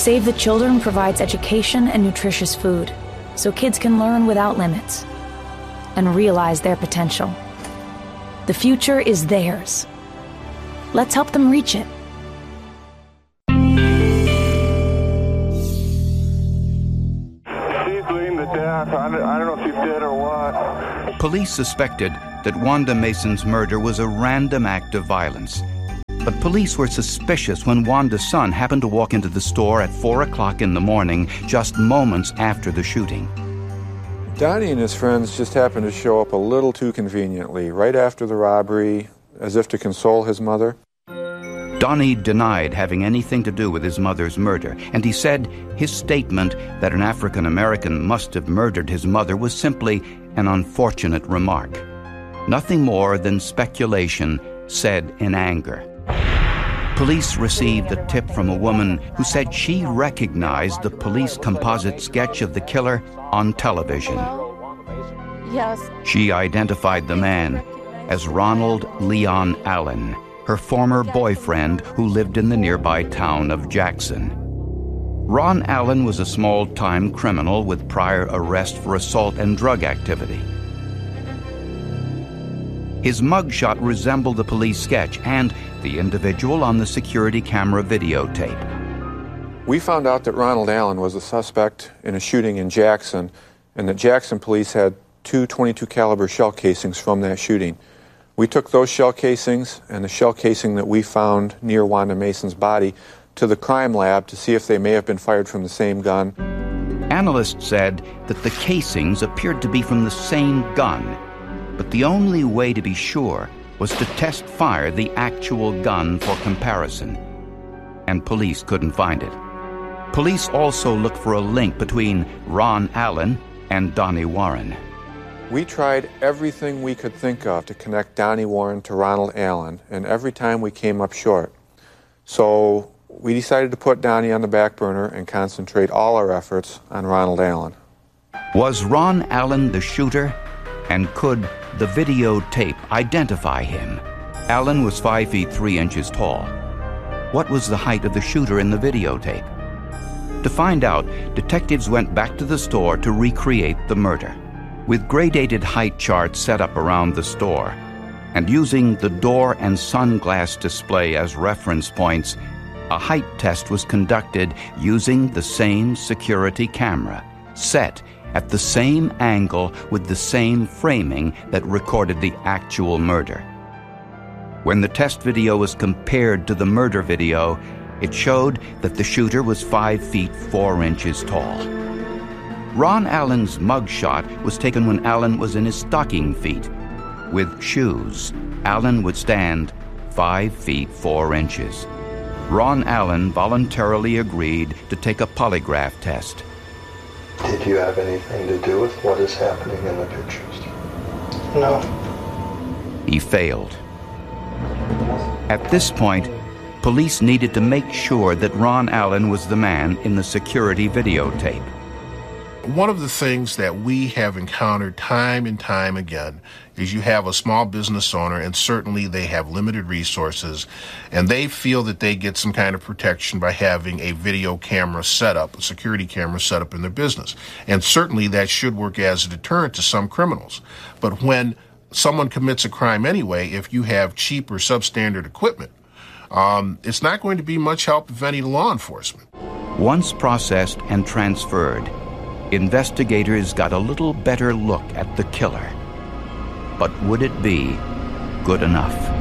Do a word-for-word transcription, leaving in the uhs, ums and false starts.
Save the Children provides education and nutritious food, so kids can learn without limits and realize their potential. The future is theirs. Let's help them reach it. She's bleeding to death. I don't, I don't know if she's dead or what. Police suspected that Wanda Mason's murder was a random act of violence. But police were suspicious when Wanda's son happened to walk into the store at four o'clock in the morning, just moments after the shooting. Donnie and his friends just happened to show up a little too conveniently, right after the robbery, as if to console his mother. Donnie denied having anything to do with his mother's murder, and he said his statement that an African-American must have murdered his mother was simply an unfortunate remark. Nothing more than speculation said in anger. Police received a tip from a woman who said she recognized the police composite sketch of the killer on television. Yes. She identified the man as Ronald Leon Allen, her former boyfriend who lived in the nearby town of Jackson. Ron Allen was a small-time criminal with prior arrest for assault and drug activity. His mugshot resembled the police sketch and the individual on the security camera videotape. We found out that Ronald Allen was a suspect in a shooting in Jackson, and that Jackson police had two twenty-two caliber shell casings from that shooting. We took those shell casings and the shell casing that we found near Wanda Mason's body to the crime lab to see if they may have been fired from the same gun. Analysts said that the casings appeared to be from the same gun, but the only way to be sure was to test fire the actual gun for comparison, and police couldn't find it. Police also looked for a link between Ron Allen and Donnie Warren. We tried everything we could think of to connect Donnie Warren to Ronald Allen, and every time we came up short. So we decided to put Donnie on the back burner and concentrate all our efforts on Ronald Allen. Was Ron Allen the shooter? And could the videotape identify him? Allen was five feet three inches tall. What was the height of the shooter in the videotape? To find out, detectives went back to the store to recreate the murder. With gradated height charts set up around the store, and using the door and sunglass display as reference points, a height test was conducted using the same security camera, set at the same angle with the same framing that recorded the actual murder. When the test video was compared to the murder video, it showed that the shooter was five feet four inches tall. Ron Allen's mugshot was taken when Allen was in his stocking feet. With shoes, Allen would stand five feet four inches. Ron Allen voluntarily agreed to take a polygraph test. Did you have anything to do with what is happening in the pictures? No. He failed. At this point, police needed to make sure that Ron Allen was the man in the security videotape. One of the things that we have encountered time and time again is you have a small business owner, and certainly they have limited resources, and they feel that they get some kind of protection by having a video camera set up, a security camera set up in their business. And certainly that should work as a deterrent to some criminals. But when someone commits a crime anyway, if you have cheap or substandard equipment, um, it's not going to be much help, if any, to law enforcement. Once processed and transferred, investigators got a little better look at the killer. But would it be good enough?